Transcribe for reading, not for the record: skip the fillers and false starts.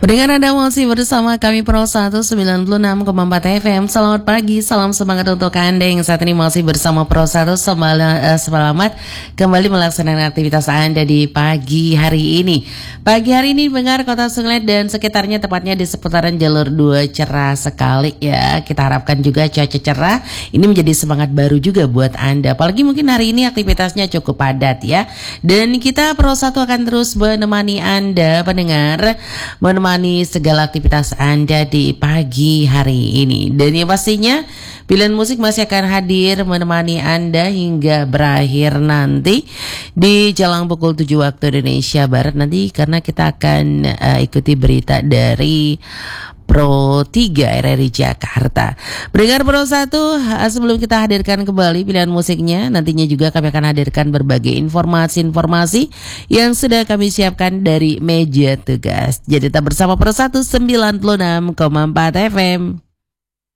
Pendengar Anda masih bersama kami Pro 196,4 FM. Selamat pagi, salam semangat untuk Anda yang saat ini masih bersama Pro 1. Selamat kembali melaksanakan aktivitas Anda di pagi hari ini. Pagi hari ini dengar Kota Senglet dan sekitarnya, tepatnya di seputaran jalur 2 cerah sekali ya. Kita harapkan juga cuaca cerah ini menjadi semangat baru juga buat Anda. Apalagi mungkin hari ini aktivitasnya cukup padat ya. Dan kita Pro 1 akan terus menemani Anda pendengar, menemani segala aktivitas Anda di pagi hari ini. Dan yang pastinya pilihan musik masih akan hadir menemani Anda hingga berakhir nanti di jelang pukul 7 waktu Indonesia Barat nanti, karena kita akan ikuti berita dari Pro 3 RRI Jakarta. Pendengar Pro 1, sebelum kita hadirkan kembali pilihan musiknya, nantinya juga kami akan hadirkan berbagai informasi-informasi yang sudah kami siapkan dari meja tugas. Jadi tetap bersama Pro 1 96,4 FM.